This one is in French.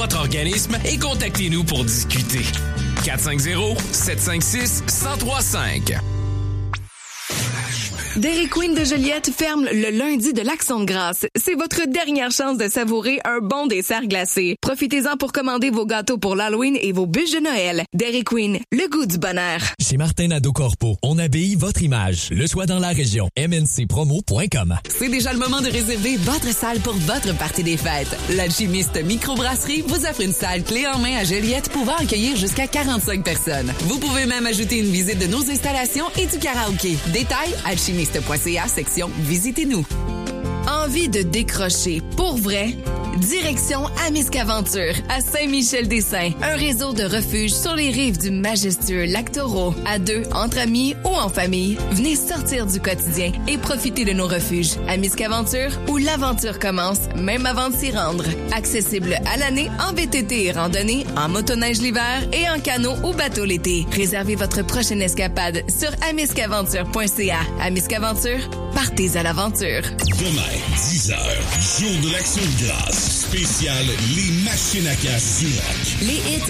votre organisme et contactez-nous pour discuter. 450-756-1035. Dairy Queen de Joliette ferme le lundi de l'Action de grâce. C'est votre dernière chance de savourer un bon dessert glacé. Profitez-en pour commander vos gâteaux pour l'Halloween et vos bûches de Noël. Dairy Queen, le goût du bonheur. Chez Martin Nadeau Corpo, on habille votre image. Le choix dans la région. mncpromo.com. C'est déjà le moment de réserver votre salle pour votre partie des fêtes. L'Alchimiste Microbrasserie vous offre une salle clé en main à Joliette pouvant accueillir jusqu'à 45 personnes. Vous pouvez même ajouter une visite de nos installations et du karaoké. Détails, alchimiste.ca, section Visitez-nous. Envie de décrocher pour vrai? Direction Amiscaventure à Saint-Michel-des-Saints. Un réseau de refuges sur les rives du majestueux lac Taureau. À deux, entre amis ou en famille, venez sortir du quotidien et profiter de nos refuges. Amiscaventure, où l'aventure commence, même avant de s'y rendre. Accessible à l'année en VTT et randonnée, en motoneige l'hiver et en canot ou bateau l'été. Réservez votre prochaine escapade sur amiscaventure.ca. Amiscaventure, partez à l'aventure. Demain, 10h, jour de l'Action de grâce. Spécial Les Machines à cash du rock. Les hits